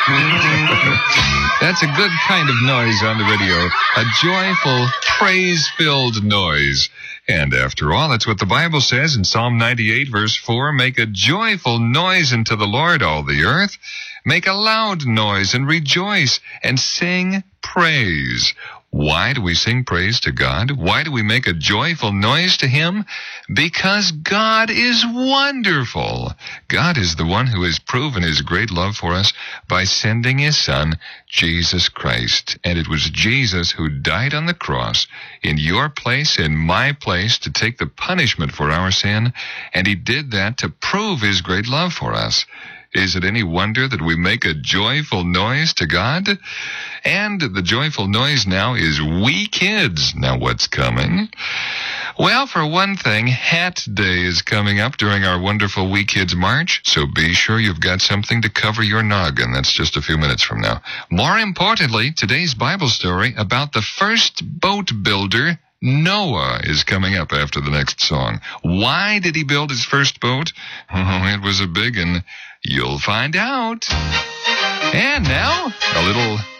That's a good kind of noise on the radio. A joyful, praise-filled noise. And after all, that's what the Bible says in Psalm 98, verse 4. Make a joyful noise unto the Lord, all the earth. Make a loud noise and rejoice and sing praise. Why do we sing praise to God? Why do we make a joyful noise to Him? Because God is wonderful. God is the one who has proven His great love for us by sending His Son, Jesus Christ. And it was Jesus who died on the cross in your place, in my place, to take the punishment for our sin. And He did that to prove His great love for us. Is it any wonder that we make a joyful noise to God? And the joyful noise now is we kids. Now what's coming? Well, for one thing, Hat Day is coming up during our wonderful We Kids March, so be sure you've got something to cover your noggin. That's just a few minutes from now. More importantly, today's Bible story about the first boat builder, Noah, is coming up after the next song. Why did he build his first boat? Oh, it was a big one. You'll find out. And now, a little